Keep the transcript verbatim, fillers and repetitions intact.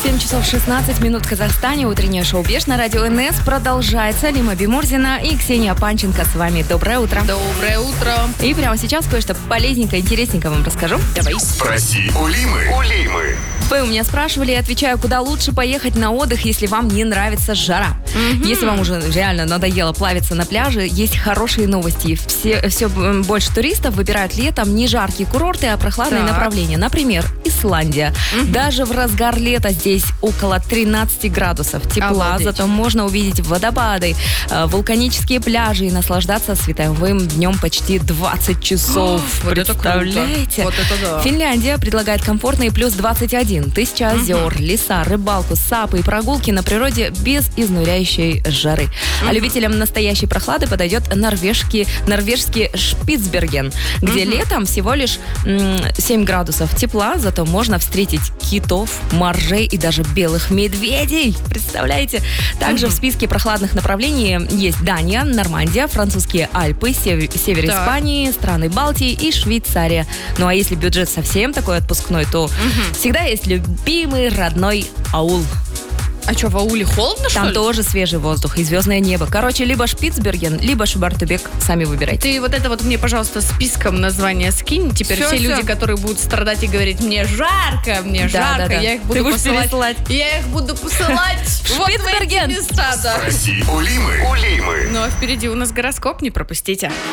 семь часов шестнадцать минут в Казахстане. Утреннее шоу «Беш» на радио эн эс продолжается. Лима Бимурзина и Ксения Панченко с вами. Доброе утро. Доброе утро. И прямо сейчас кое-что полезненькое, интересненькое вам расскажу. Давай. Спроси у Лимы. У Лимы. Вы у меня спрашивали, я отвечаю, куда лучше поехать на отдых, если вам не нравится жара. Mm-hmm. Если вам уже реально надоело плавиться на пляже, есть хорошие новости. Все, все больше туристов выбирают летом не жаркие курорты, а прохладные так. направления. Например, Исландия. Mm-hmm. Даже в разгар лета здесь около тринадцать градусов тепла, Обалдеть. Зато можно увидеть водопады, вулканические пляжи и наслаждаться световым днем почти двадцать часов. Вот Представляете? Это круто. Вот это да. Финляндия предлагает комфортные плюс двадцать один. Тысяча озер, uh-huh. леса, рыбалку, сапы и прогулки на природе без изнуряющей жары. Uh-huh. А любителям настоящей прохлады подойдет норвежский, норвежский Шпицберген, где uh-huh. летом всего лишь м, семь градусов тепла, зато можно встретить китов, моржей и даже белых медведей. Представляете? Также uh-huh. в списке прохладных направлений есть Дания, Нормандия, французские Альпы, север, север так. Испании, страны Балтии и Швейцария. Ну а если бюджет совсем такой отпускной, то uh-huh. всегда есть любимый родной аул. А что, в ауле холодно, что Там ли? тоже свежий воздух и звездное небо. Короче, либо Шпицберген, либо Шубартубек. Сами выбирайте. Ты вот это вот мне, пожалуйста, списком названия скинь. Теперь Всё, все всё. люди, которые будут страдать и говорить, мне жарко, мне Да, жарко, да, да. я их буду Ты будешь посылать. пересылать. Я их буду посылать вот в эти Шпицберген. места, да. Спроси у Лимы. У Лимы. Ну а впереди у нас гороскоп, не пропустите.